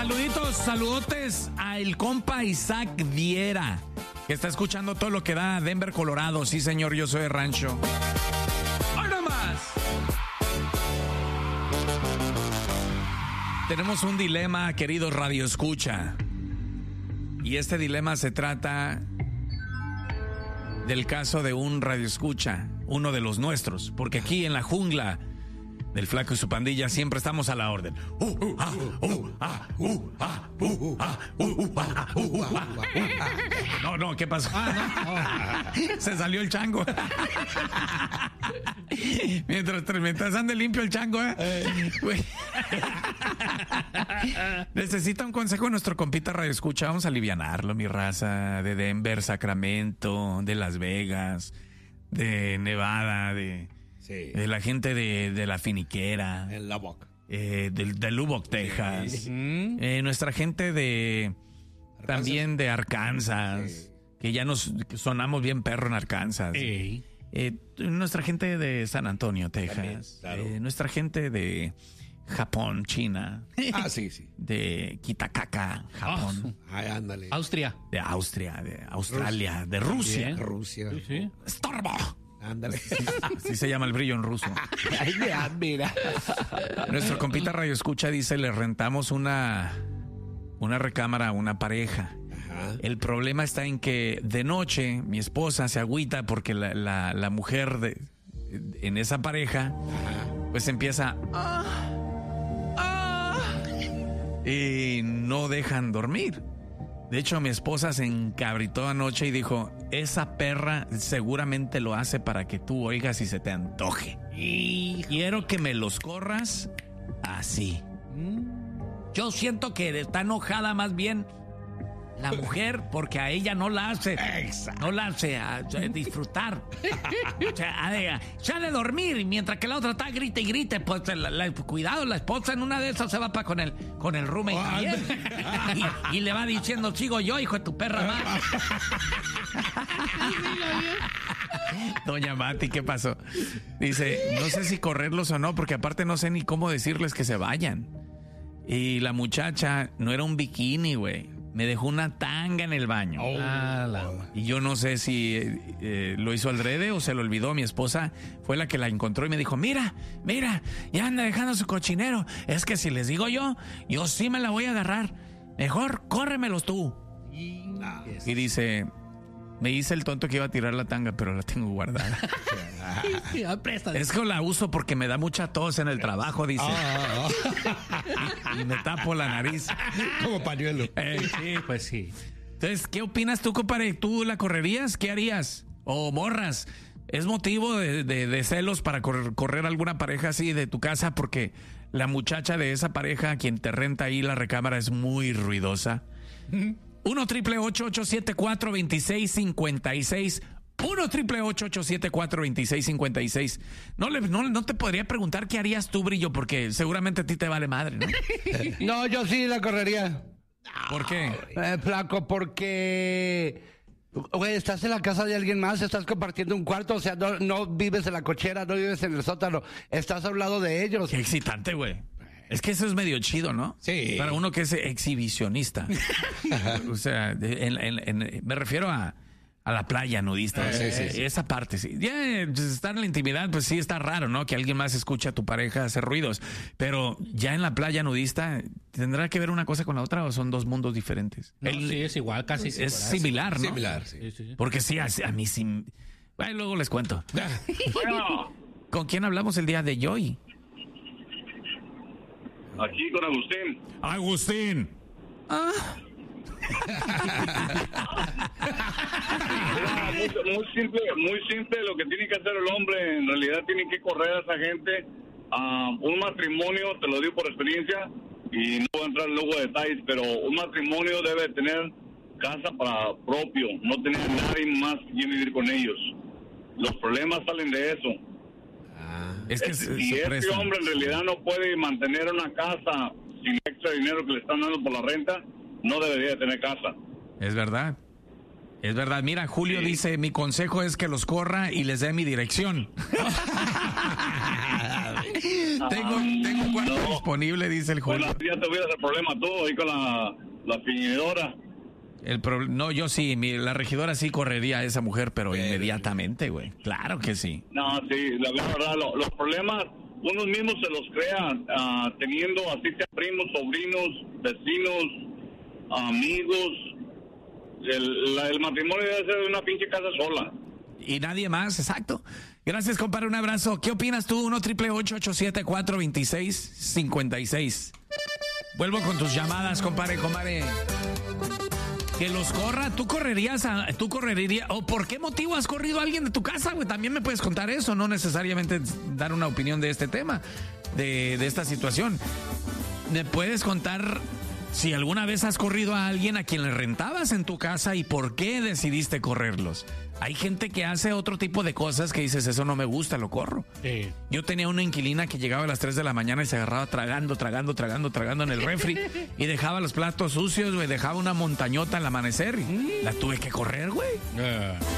Saludotes a el compa Isaac Viera, que está escuchando todo lo que da Denver, Colorado. Sí, señor, yo soy de rancho. ¡Hoy nomás! Tenemos un dilema, queridos Radio Escucha. Y este dilema se trata del caso de un Radio Escucha, uno de los nuestros, porque aquí en la jungla del Flaco y su pandilla siempre estamos a la orden. No, ¿qué pasó? Se salió el chango. Mientras ande limpio el chango, Necesita un consejo de nuestro compita Radio Escucha. Vamos a alivianarlo, mi raza, de Denver, Sacramento, de Las Vegas, de Nevada, de la gente de la Finiquera, el Lubbock, de Lubbock, Texas, sí. Nuestra gente también de Arkansas, que ya nos sonamos bien perro en Arkansas. Nuestra gente de San Antonio, Texas, también, claro. Nuestra gente de Japón, China, sí. De Kitakaka, Japón, ándale. Austria, de Australia, de Rusia, sí. Estorbo. Ándale. Así se llama el brillo en ruso. Ay, mira. Nuestro compita Radio Escucha dice, le rentamos una recámara a una pareja. Ajá. El problema está en que de noche mi esposa se agüita porque la mujer en esa pareja, ajá, pues empieza y no dejan dormir. De hecho, mi esposa se encabritó anoche y dijo, esa perra seguramente lo hace para que tú oigas y se te antoje. Y quiero que me los corras así. Yo siento que está enojada más bien la mujer porque a ella no la hace. Exacto. No la hace a disfrutar. O sea, se ha de dormir mientras que la otra está grite y grite. Pues cuidado, la esposa en una de esas se va para con el roommate también. Y le va diciendo, sigo yo, hijo de tu perra madre. Doña Mati, ¿qué pasó? Dice, no sé si correrlos o no, porque aparte no sé ni cómo decirles que se vayan. Y la muchacha no era un bikini, güey. Me dejó una tanga en el baño. Y yo no sé si lo hizo adrede o se lo olvidó. Mi esposa fue la que la encontró y me dijo, mira, ya anda dejando su cochinero. Es que si les digo yo sí me la voy a agarrar. Mejor córremelos tú. Y dice, me hice el tonto que iba a tirar la tanga, pero la tengo guardada. Es que la uso porque me da mucha tos en el trabajo, dice. Y me tapo la nariz. Como pañuelo. Sí, pues sí. Entonces, ¿qué opinas tú, compadre? ¿Tú la correrías? ¿Qué harías? ¿O morras? ¿Es motivo de celos para correr alguna pareja así de tu casa? Porque la muchacha de esa pareja, quien te renta ahí la recámara, es muy ruidosa. 1-888-874-2656. 1-888-874-2656. No te podría preguntar qué harías tú, Brillo, porque seguramente a ti te vale madre, ¿no? No, yo sí la correría. ¿Por qué? Flaco, porque... Güey, estás en la casa de alguien más, estás compartiendo un cuarto, o sea, no vives en la cochera, no vives en el sótano, estás al lado de ellos. Qué excitante, güey. Es que eso es medio chido, ¿no? Sí. Para uno que es exhibicionista. O sea, me refiero a la playa nudista. Sí. Esa parte, sí. Ya estar en la intimidad, pues sí está raro, ¿no? Que alguien más escuche a tu pareja hacer ruidos. Pero ya en la playa nudista, ¿tendrá que ver una cosa con la otra o son dos mundos diferentes? No, sí, es igual, casi es similar, ¿no? Similar, sí. Porque sí, a mí sí. Bueno, luego les cuento. Bueno. ¿Con quién hablamos el día de hoy? Aquí con Agustín. Agustín. Muy simple lo que tiene que hacer el hombre. En realidad tiene que correr a esa gente. Un matrimonio, te lo digo por experiencia y no voy a entrar luego en detalles, pero un matrimonio debe tener casa para propio, no tener nadie más que vivir con ellos. Los problemas salen de eso. Es que si este hombre en realidad no puede mantener una casa sin extra dinero que le están dando por la renta, no debería de tener casa. Es verdad. Mira, Julio dice, mi consejo es que los corra y les dé mi dirección. Tengo un cuarto no. disponible, dice el Bueno, Julio. ya tuvieras el problema tú ahí con la fingidora. No, yo sí, la regidora sí correría a esa mujer, pero inmediatamente, güey. Claro que sí. No, sí, la verdad, los problemas unos mismos se los crean, teniendo así sea primos, sobrinos, vecinos, amigos. El matrimonio debe ser una pinche casa sola. Y nadie más, exacto. Gracias, compadre, un abrazo. ¿Qué opinas tú? 1-888-874-2656. Vuelvo con tus llamadas, compadre. Que los corra, tú correrías, o por qué motivo has corrido a alguien de tu casa, güey. También me puedes contar eso, no necesariamente dar una opinión de este tema, de esta situación. Me puedes contar si alguna vez has corrido a alguien a quien le rentabas en tu casa y por qué decidiste correrlos. Hay gente que hace otro tipo de cosas que dices, eso no me gusta, lo corro. Sí. Yo tenía una inquilina que llegaba a las 3 de la mañana y se agarraba tragando en el refri y dejaba los platos sucios, güey, dejaba una montañota al amanecer y la tuve que correr, güey.